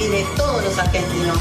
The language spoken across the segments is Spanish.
y de todos los argentinos.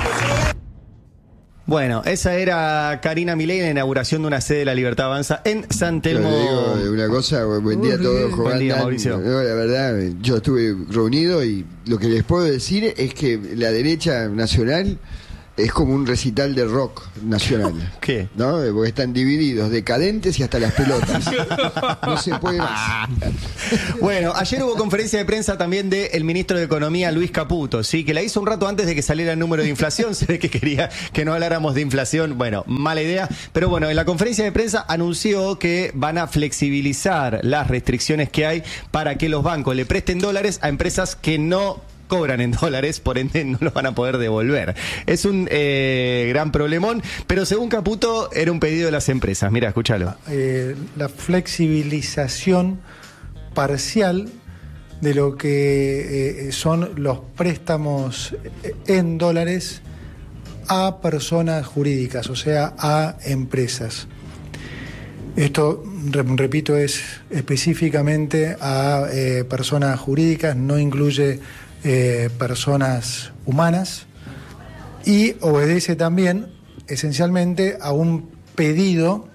Bueno, esa era Karina Milei en la inauguración de una sede de La Libertad Avanza en San Telmo. Te digo una cosa, buen día a todos. Buen día, Mauricio. No, la verdad, yo estuve reunido y lo que les puedo decir es que la derecha nacional es como un recital de rock nacional. ¿Qué? ¿No? Porque están divididos, decadentes y hasta las pelotas. No se puede más. Bueno, ayer hubo conferencia de prensa también del ministro de Economía, Luis Caputo, ¿sí? Que la hizo un rato antes de que saliera el número de inflación. Se ve que quería que no habláramos de inflación. Bueno, mala idea. Pero bueno, en la conferencia de prensa anunció que van a flexibilizar las restricciones que hay para que los bancos le presten dólares a empresas que no cobran en dólares, por ende no los van a poder devolver. Es un gran problemón, pero según Caputo era un pedido de las empresas. Mira, escúchalo. La flexibilización parcial de lo que son los préstamos en dólares a personas jurídicas, o sea, a empresas. Esto, repito, es específicamente a personas jurídicas, no incluye personas humanas, y obedece también esencialmente a un pedido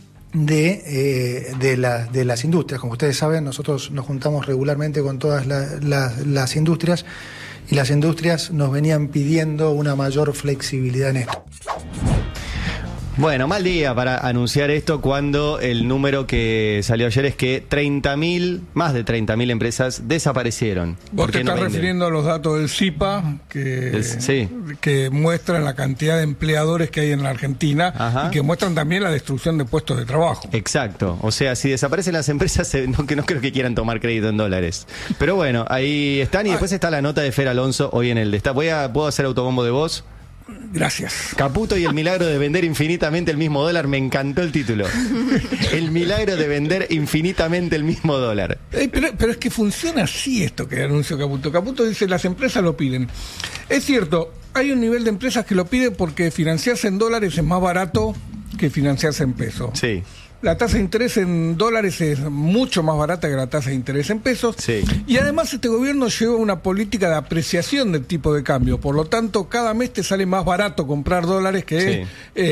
de las industrias. Como ustedes saben, nosotros nos juntamos regularmente con todas las industrias, y las industrias nos venían pidiendo una mayor flexibilidad en esto. Bueno, mal día para anunciar esto cuando el número que salió ayer es que más de 30.000 empresas desaparecieron. Vos te estás refiriendo a los datos del CIPA que muestran la cantidad de empleadores que hay en la Argentina. Ajá. Y que muestran también la destrucción de puestos de trabajo. Exacto. O sea, si desaparecen las empresas, no creo que quieran tomar crédito en dólares. Pero bueno, ahí están, y después está la nota de Fer Alonso hoy en el Destape. ¿Puedo hacer autobombo de voz? Gracias. Caputo y el milagro de vender infinitamente el mismo dólar. Me encantó el título. El milagro de vender infinitamente el mismo dólar. Pero es que funciona así esto que anunció Caputo. Caputo dice, las empresas lo piden. Es cierto, hay un nivel de empresas que lo piden porque financiarse en dólares es más barato que financiarse en pesos. Sí. La tasa de interés en dólares es mucho más barata que la tasa de interés en pesos. Sí. Y además este gobierno lleva una política de apreciación del tipo de cambio. Por lo tanto, cada mes te sale más barato comprar dólares, que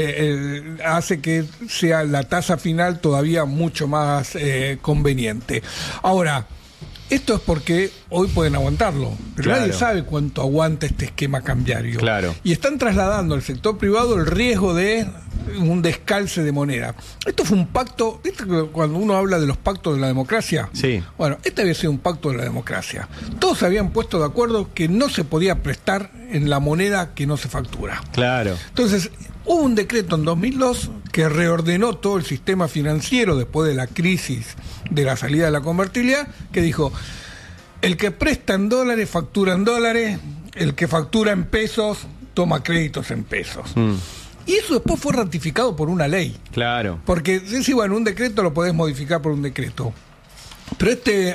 hace que sea la tasa final todavía mucho más conveniente. Ahora, esto es porque hoy pueden aguantarlo, pero claro, nadie sabe cuánto aguanta este esquema cambiario. Claro. Y están trasladando al sector privado el riesgo de un descalce de moneda. Esto fue un pacto, ¿viste cuando uno habla de los pactos de la democracia? Sí. Bueno, este había sido un pacto de la democracia. Todos se habían puesto de acuerdo que no se podía prestar en la moneda que no se factura. Claro. Entonces, hubo un decreto en 2002 que reordenó todo el sistema financiero después de la crisis de la salida de la convertibilidad, que dijo, el que presta en dólares factura en dólares, el que factura en pesos toma créditos en pesos. Y eso después fue ratificado por una ley. Claro. Porque, sí, bueno, un decreto lo podés modificar por un decreto. Pero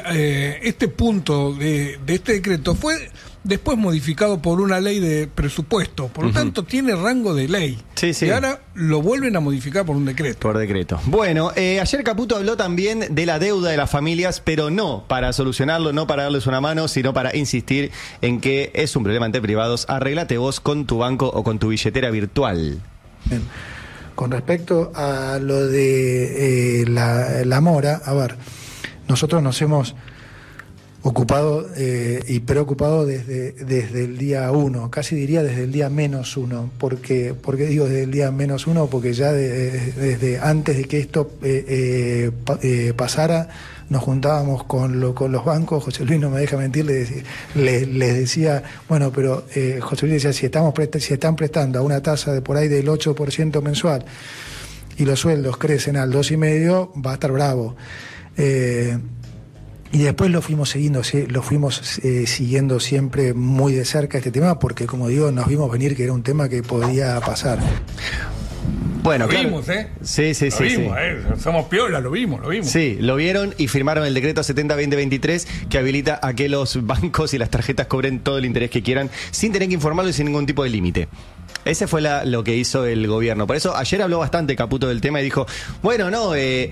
este punto de este decreto fue después modificado por una ley de presupuesto. Por lo tanto, tiene rango de ley. Sí, sí. Y ahora lo vuelven a modificar por un decreto. Por decreto. Bueno, ayer Caputo habló también de la deuda de las familias, pero no para solucionarlo, no para darles una mano, sino para insistir en que es un problema entre privados. Arréglate vos con tu banco o con tu billetera virtual. Bien. Con respecto a lo de la mora, a ver, nosotros nos hemos ocupado y preocupado desde el día 1, casi diría desde el día -1. ¿Por qué digo desde el día -1? Porque ya desde antes de que esto pasara, nos juntábamos con los bancos. José Luis no me deja mentir, les decía, bueno, pero José Luis decía, si están prestando a una tasa de por ahí del 8% mensual y los sueldos crecen al 2,5%, va a estar bravo. Y después lo fuimos siguiendo siempre muy de cerca este tema, porque como digo, nos vimos venir que era un tema que podía pasar. Bueno, lo claro. Vimos, ¿eh? Sí. Lo vimos, somos piola, lo vimos. Sí, lo vieron y firmaron el decreto 70-2023 que habilita a que los bancos y las tarjetas cobren todo el interés que quieran sin tener que informarlo y sin ningún tipo de límite. Ese fue lo que hizo el gobierno. Por eso ayer habló bastante Caputo del tema y dijo, bueno, no,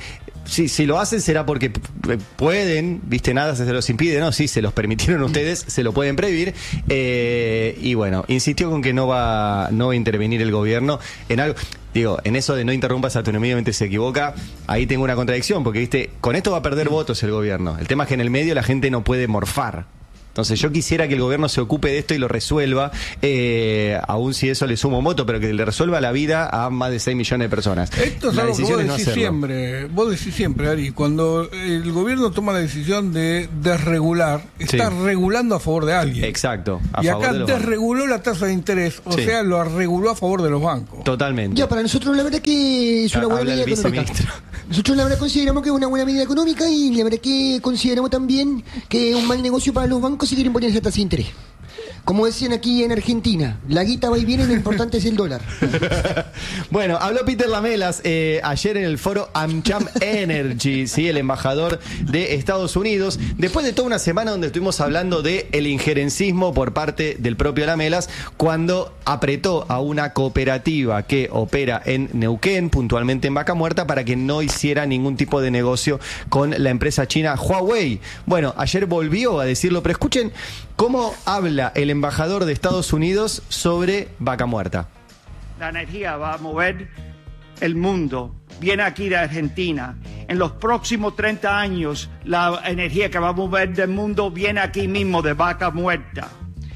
si lo hacen será porque pueden, viste, nada se los impide, no, sí, se los permitieron ustedes, se lo pueden prohibir, y bueno, insistió con que no va a intervenir el gobierno en algo. Digo, en eso de no interrumpas a tu enemigo mientras se equivoca, ahí tengo una contradicción, porque viste, con esto va a perder votos el gobierno. El tema es que en el medio la gente no puede morfar. Entonces yo quisiera que el gobierno se ocupe de esto y lo resuelva, aun si eso le suma un voto, pero que le resuelva la vida a más de 6 millones de personas. Esto es algo que vos decís siempre, Ari, cuando el gobierno toma la decisión de desregular, está regulando a favor de alguien. Exacto. Y acá desreguló la tasa de interés, o sea, lo reguló a favor de los bancos. Totalmente. Ya, para nosotros la verdad que es una buena medida económica. Nosotros la verdad consideramos que es una buena medida económica y la verdad que consideramos también que es un mal negocio para los bancos si quieren poner esa tasa de interés. Como decían aquí en Argentina, la guita va y viene, lo importante es el dólar. Bueno, habló Peter Lamelas ayer en el foro AmCham Energy, ¿sí? El embajador de Estados Unidos, después de toda una semana donde estuvimos hablando de el injerencismo por parte del propio Lamelas, cuando apretó a una cooperativa que opera en Neuquén, puntualmente en Vaca Muerta, para que no hiciera ningún tipo de negocio con la empresa china Huawei. Bueno, ayer volvió a decirlo, pero escuchen cómo habla el embajador de Estados Unidos sobre Vaca Muerta. La energía va a mover el mundo, viene aquí de Argentina. En los próximos 30 años, la energía que va a mover del mundo viene aquí mismo de Vaca Muerta.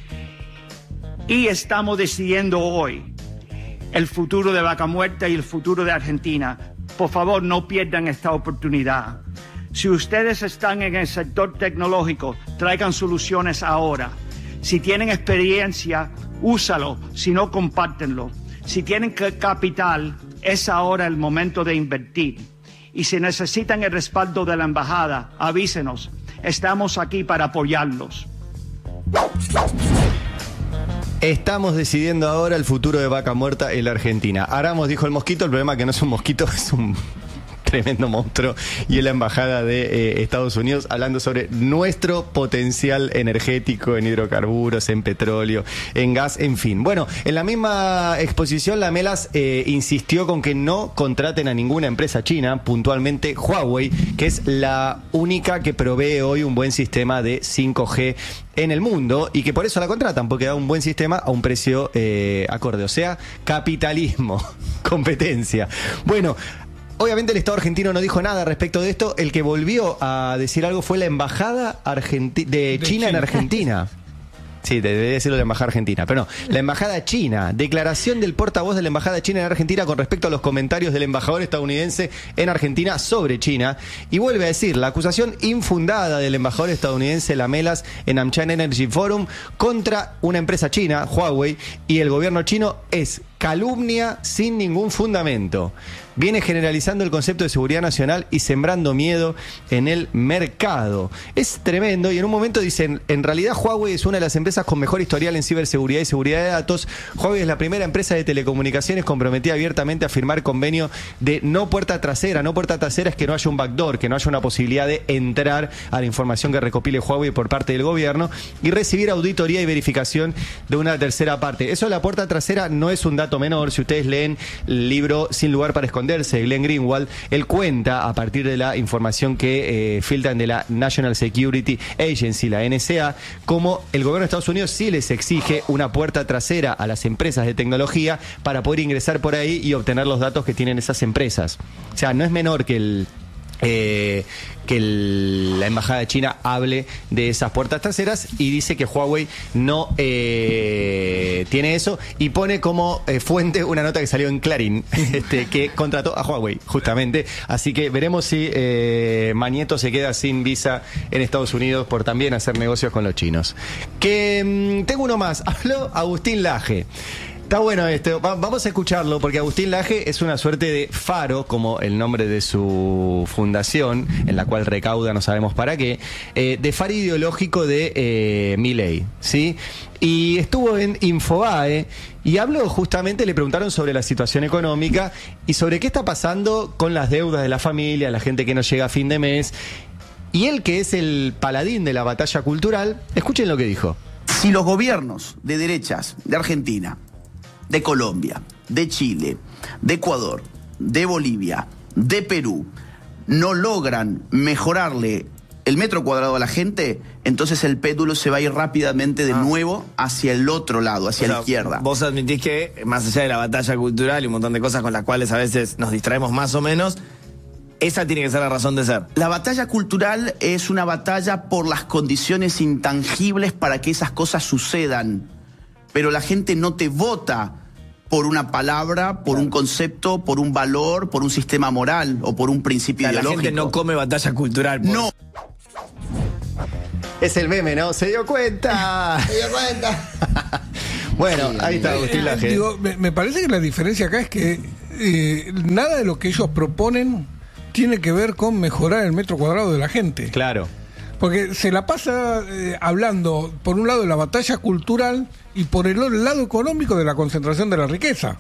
Y estamos decidiendo hoy el futuro de Vaca Muerta y el futuro de Argentina. Por favor, no pierdan esta oportunidad. Si ustedes están en el sector tecnológico, traigan soluciones ahora. Si tienen experiencia, úsalo. Si no, compártenlo. Si tienen capital, es ahora el momento de invertir. Y si necesitan el respaldo de la embajada, avísenos. Estamos aquí para apoyarlos. Estamos decidiendo ahora el futuro de Vaca Muerta en la Argentina. Aramos, dijo el mosquito, el problema es que no es un mosquito, es un tremendo monstruo, y en la embajada de Estados Unidos hablando sobre nuestro potencial energético en hidrocarburos, en petróleo, en gas, en fin. Bueno, en la misma exposición Lamelas insistió con que no contraten a ninguna empresa china, puntualmente Huawei, que es la única que provee hoy un buen sistema de 5G en el mundo y que por eso la contratan, porque da un buen sistema a un precio acorde, o sea, capitalismo, competencia. Bueno, obviamente el Estado argentino no dijo nada respecto de esto. El que volvió a decir algo fue la embajada de China en Argentina. Sí, debe decirlo la embajada argentina, pero no, la embajada china. Declaración del portavoz de la embajada china en Argentina con respecto a los comentarios del embajador estadounidense en Argentina sobre China. Y vuelve a decir, la acusación infundada del embajador estadounidense Lamelas en AmCham Energy Forum contra una empresa china, Huawei, y el gobierno chino es calumnia sin ningún fundamento. Viene generalizando el concepto de seguridad nacional y sembrando miedo en el mercado. Es tremendo, y en un momento dicen, en realidad Huawei es una de las empresas con mejor historial en ciberseguridad y seguridad de datos. Huawei es la primera empresa de telecomunicaciones comprometida abiertamente a firmar convenio de no puerta trasera. No puerta trasera es que no haya un backdoor, que no haya una posibilidad de entrar a la información que recopile Huawei por parte del gobierno y recibir auditoría y verificación de una tercera parte. Eso de la puerta trasera no es un dato menor. Si ustedes leen el libro Sin lugar para esconderse de Glenn Greenwald, él cuenta a partir de la información que filtran de la National Security Agency, la NSA, cómo el gobierno de Estados Unidos sí les exige una puerta trasera a las empresas de tecnología para poder ingresar por ahí y obtener los datos que tienen esas empresas. O sea, no es menor que la embajada china hable de esas puertas traseras, y dice que Huawei no tiene eso, y pone como fuente una nota que salió en Clarín que contrató a Huawei justamente. Así que veremos si Mañeto se queda sin visa en Estados Unidos por también hacer negocios con los chinos. Tengo uno más. Habló Agustín Laje. Está bueno esto, vamos a escucharlo, porque Agustín Laje es una suerte de faro, como el nombre de su fundación, en la cual recauda no sabemos para qué, de faro ideológico de Milei, ¿sí? Y estuvo en Infobae y habló justamente, le preguntaron sobre la situación económica y sobre qué está pasando con las deudas de la familia, la gente que no llega a fin de mes. Y él, que es el paladín de la batalla cultural, escuchen lo que dijo. Si los gobiernos de derechas de Argentina, de Colombia, de Chile, de Ecuador, de Bolivia, de Perú, no logran mejorarle el metro cuadrado a la gente, entonces el péndulo se va a ir rápidamente de nuevo hacia el otro lado, hacia la izquierda. Vos admitís que, más allá de la batalla cultural y un montón de cosas con las cuales a veces nos distraemos más o menos, esa tiene que ser la razón de ser. La batalla cultural es una batalla por las condiciones intangibles para que esas cosas sucedan. Pero la gente no te vota por una palabra, por un concepto, por un valor, por un sistema moral o por un principio ideológico. La gente no come batalla cultural. No. Es el meme, ¿no? ¿Se dio cuenta? Se dio cuenta. Bueno, ahí está Agustín Laje. Digo, me parece que la diferencia acá es que nada de lo que ellos proponen tiene que ver con mejorar el metro cuadrado de la gente. Claro. Porque se la pasa hablando, por un lado, de la batalla cultural y por el lado económico de la concentración de la riqueza.